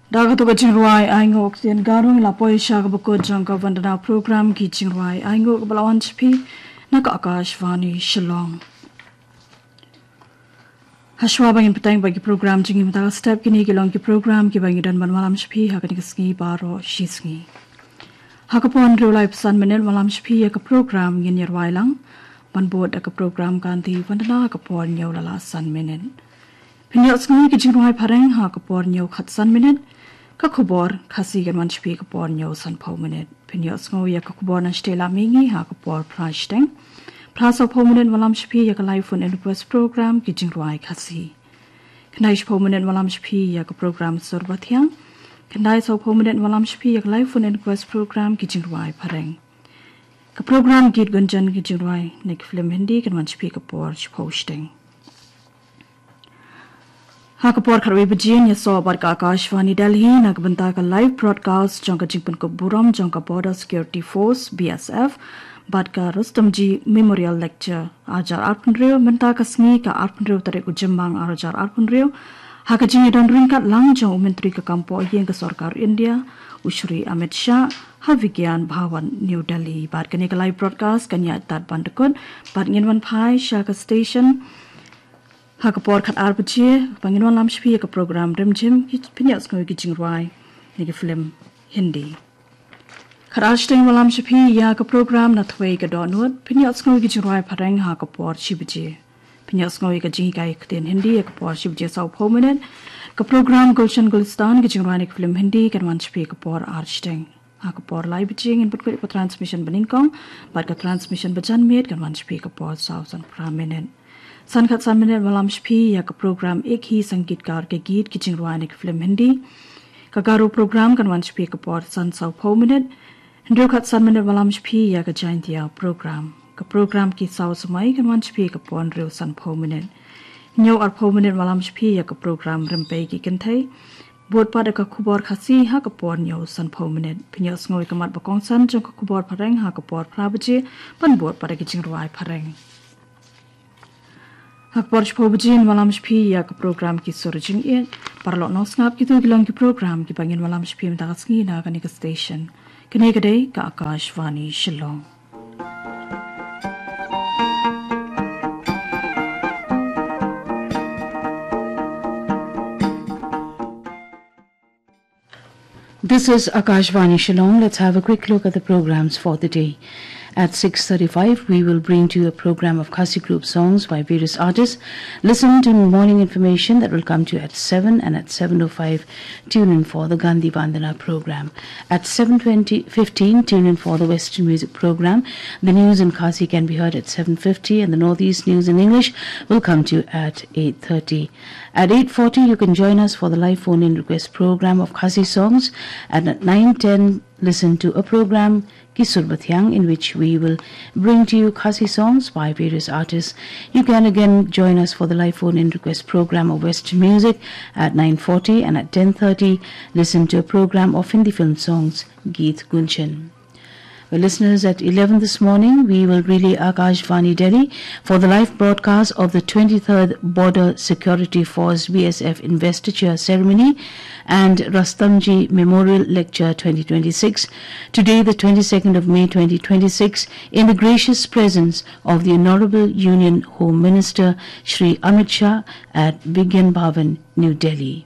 Dagat ko jingruai aingo oksian garung la poisha ko bako jangka vandana program ki jingruai aingo ko balawan chipi naka Akashvani Shillong. Hashwa bangin petang bagi program jingi mata step kini kilong ki program ki bangi dan malam chipi hakani kisngi baro shisngi. Hakapon reulai pesan menit malam chipi ya ke program ngin yerwai lang ban bod ke program kanti vandana kapon nyau lalasan menit. Pinyot sngi ki jingruai pareng hakapon nyau khatsan menit. Kakubor kasi gan manchpi kapor nyo san po minute. Pinyos ngo ya kakubor na stela mingi ha kapor prashteng. Praso po minute walam shpi ya ka live phone and request program ki jingruai kasi. Kandai po minute walam shpi ya ka program sorbathyang. Kandai so po minute walam shpi ya ka live phone and request program ki jingruai pareng. Ka program git gunjan ki jingruai nek film hindi kan manchpi kapor posting. Hakapor kharwe bajin ya so bar ka Akashvani Delhi nagbanta ka live broadcast jangka jingpan ko buram jangka Border Security Force BSF bad ka Rustamji Memorial Lecture ajar arpunreo banta ka sngi ka arpunreo tarik ujambang ajar arpunreo haka jingi dan ringkat lang jang menteri ka kampo yang ka sarkar India Ushri Amit Shah Havigyan Bhawan New Delhi bad ka ni ka live broadcast kanya tat bandakon bad nginwan phai sha ka station Hakapor khat arbuje panginwan lam shpi ka program remjim pinyas ko ki jingruai ni ki film Hindi kharashteng walam shpi ya ka program na thwei ka donut pinyas ko ki jingruai pareng hakapor shibje pinyas ko ka jingi kai kten Hindi ka por shibje sau phominate ka program Gulshan Gulistan ki jingruai ni film Hindi kan wan shpi ka por arshteng hakapor live jing in put transmission baningkong bad ka transmission bajan met kan wan shpi ka por sausan praminent Sankat san minute malam shpi ya ka program ek hi sangeetkar ke geet ki jingruai ni film Hindi ka garu program kan wan shpi ka por san sau pho minute hindro khat san minute malam shpi ya ka jaintia program ka program ki sau samai kan wan shpi ka pon reu san pho minute nyo ar pho minute malam shpi ya ka program rempe ki kenthai bot pada ka khubor khasi ha ka pon nyo san pho minute pinyos ngoi ka mat bakong san jong ka khubor phareng ha ka por phrabaje pan bot pada ki jingruai phareng Hakpor shpobjin malam shpi ya ka program ki sorjing e parlo no snap ki tu bilang ki program ki bangin malam shpi mta ngi na ka ni ka station kene gade ka Akashvani Shillong This is Akashvani Shillong. Let's have a quick look at the programs for the day. At 6:35, we will bring to you a program of Khasi group songs by various artists. Listen to morning information that will come to you at 7, and at 7:05, tune in for the Gandhi Vandana program. At 7:15, tune in for the Western music program. The news in Khasi can be heard at 7:50, and the Northeast news in English will come to you at 8:30. At 8:40, you can join us for the live phone-in request program of Khasi songs. And at 9:10, listen to a program Kisur Bathyang, in which we will bring to you Khasi songs by various artists. You can again join us for the live phone-in request program of Western music at 9:40, and at 10:30 listen to a program of Hindi film songs Geet Gunjan. Well, listeners, at 11 this morning, we will relay Akashvani Delhi for the live broadcast of the 23rd Border Security Force BSF Investiture Ceremony and Rustamji Memorial Lecture 2026, today the 22nd of May 2026, in the gracious presence of the Honorable Union Home Minister Shri Amit Shah at Vigyan Bhavan, New Delhi.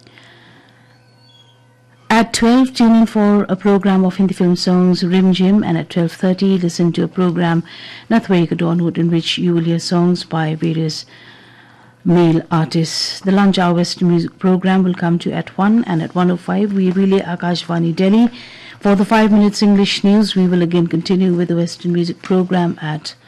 At 12, tune in for a program of Hindi film songs Rim Jim, and at 12:30, listen to a program Nathway Kadonwood, in which you will hear songs by various male artists. The lunch hour Western music program will come to you at 1, and at 1:05, we relay Akashvani Delhi. For the 5 minutes English news, we will again continue with the Western music program at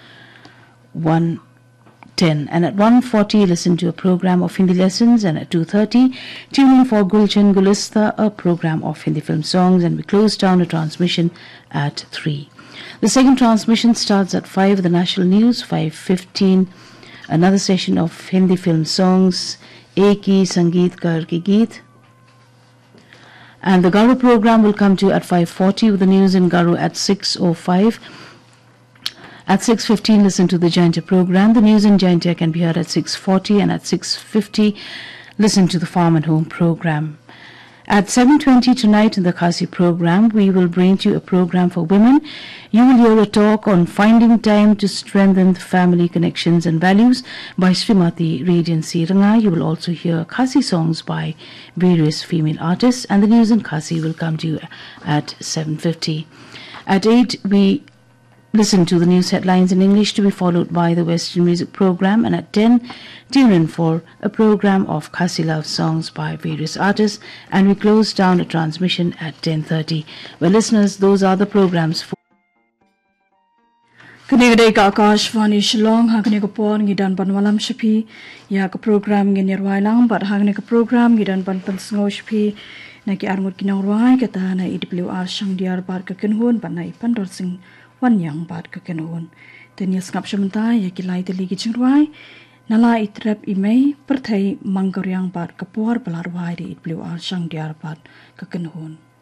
1:10, and at 1:40 listen to a program of Hindi lessons, and at 2:30 tune in for Gulshan Gulista, a program of Hindi film songs, and we close down a transmission at 3. The second transmission starts at 5, the national news, 5:15 another session of Hindi film songs, Ek Hi Sangeetkar Ke Geet, and the Garu program will come to you at 5:40 with the news in Garu at 6:05. At 6:15, listen to the Jaintia program. The news in Jaintia can be heard at 6:40, and at 6:50, listen to the Farm and Home program. At 7:20 tonight in the Khasi program, we will bring to you a program for women. You will hear a talk on finding time to strengthen family connections and values by Srimati Radiancy Ranga. You will also hear Khasi songs by various female artists, and the news in Khasi will come to you at 7:50. At 8, we listen to the news headlines in English to be followed by the Western music program, and at 10, tune in for a program of Khasi love songs by various artists, and we close down a transmission at 10:30. Well, listeners, those are the programs for Kanigadai ka Akashvani Shillong hagne ko por ngidan banwalam shapi ya ka program ngi nirwailang but hagne ka program ngidan ban pansngo shapi na ki armut kinawrai kata na IWR Shangdiar bar ka kenhun ban na ipandor sing wan yang bar ka kenhun tenya skap shamanta ya ki lai teli ki chingrai nala itrap imei perthai mangoryang bar ka por balarwai di IWR Shangdiar bar ka kenhun